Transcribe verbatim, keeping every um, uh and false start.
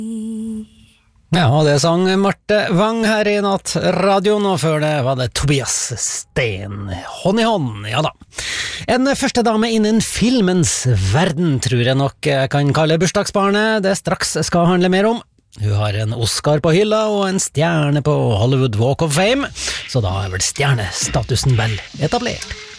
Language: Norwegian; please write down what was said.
Ja, det sang Marte Wang her i nattradioen, og før det var det Tobias Steen, hånd i hånd, ja da. En første dame innen filmens verden, tror jeg nok jeg kan kalle bursdagsbarnet det straks skal handle mer om. Hun har en Oscar på hylla og en stjerne på Hollywood Walk of Fame, så da er vel stjernestatusen vel etablert.